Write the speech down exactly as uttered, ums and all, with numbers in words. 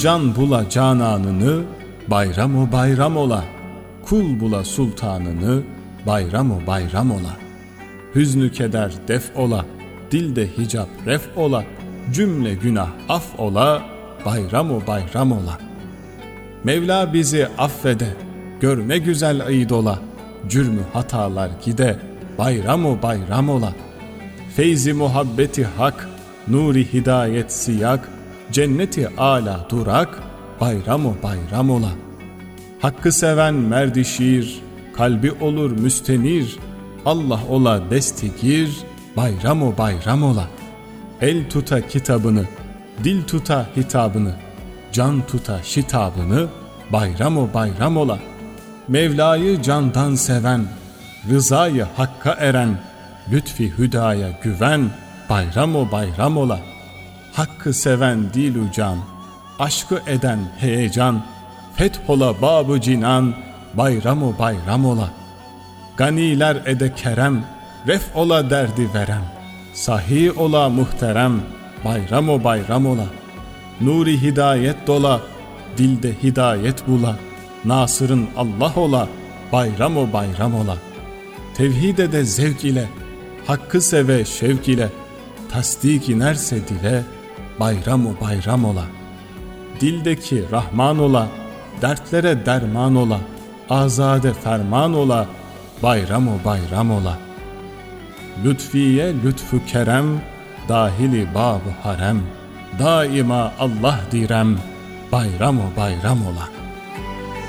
Can bula cananını, bayram-ı bayram ola. Kul bula sultanını, bayram-ı bayram ola. Hüznü keder def ola, dilde hicap ref ola. Cümle günah af ola, bayram-ı bayram ola. Mevla bizi affede, görme güzel ayı dola. Cürmü hatalar gide, bayram-ı bayram ola. Feyzi muhabbeti hak, nuri hidayet siyak. Cenneti âlâ durak, bayram-ı bayram ola. Hakkı seven merdi şiir, kalbi olur müstenir. Allah ola destigir, bayram-ı bayram ola. El tuta kitabını, dil tuta hitabını, can tuta şitabını, bayram-ı bayram ola. Mevla'yı candan seven, rızayı hakka eren, lütfi hüdaya güven, bayram-ı bayram ola. Hakkı seven dil-u can, aşkı eden heyecan, fethola bab-ı cinan, bayram-ı bayram ola. Ganiler ede kerem, ref ola derdi verem, sahi ola muhterem, bayram-ı bayram ola. Nuri hidayet dola, dilde hidayet bula, Nasır'ın Allah ola, bayram-ı bayram ola. Tevhid ede zevk ile, hakkı seve şevk ile, tasdik inerse dile, bayram-ı bayram ola. Dildeki Rahman ola, dertlere derman ola, azade ferman ola, bayram-ı bayram ola. Lütfiye lütfu kerem, dahili bab-ı harem, daima Allah direm, bayram-ı bayram ola.